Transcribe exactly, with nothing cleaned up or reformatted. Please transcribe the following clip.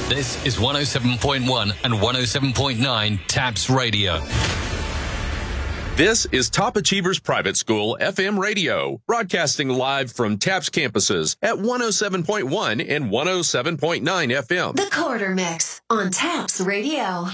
This is one oh seven point one and one oh seven point nine TAPS Radio. This is Top Achievers Private School F M radio, broadcasting live from TAPS campuses at one oh seven point one and one oh seven point nine F M. The Quarter Mix on TAPS Radio.